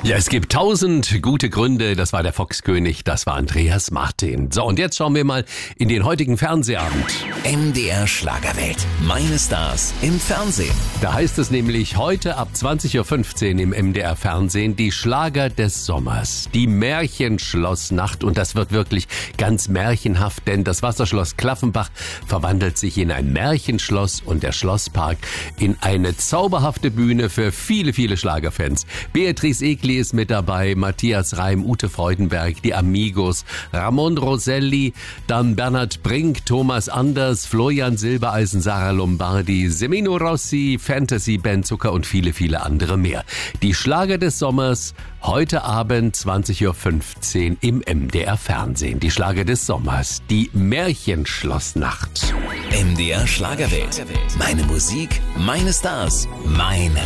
Ja, es gibt 1000 gute Gründe. Das war der Foxkönig, das war Andreas Martin. So, und jetzt schauen wir mal in den heutigen Fernsehabend. MDR Schlagerwelt. Meine Stars im Fernsehen. Da heißt es nämlich heute ab 20.15 Uhr im MDR Fernsehen die Schlager des Sommers. Die Märchenschlossnacht. Und das wird wirklich ganz märchenhaft, denn das Wasserschloss Klaffenbach verwandelt sich in ein Märchenschloss und der Schlosspark in eine zauberhafte Bühne für viele, viele Schlagerfans. Beatrice Egli ist mit dabei, Matthias Reim, Ute Freudenberg, die Amigos, Ramon Roselli, dann Bernhard Brink, Thomas Anders, Florian Silbereisen, Sarah Lombardi, Semino Rossi, Fantasy, Ben Zucker und viele, viele andere mehr. Die Schlager des Sommers, heute Abend 20.15 Uhr im MDR Fernsehen. Die Schlager des Sommers, die Märchenschlossnacht. MDR Schlagerwelt. Meine Musik, meine Stars, mein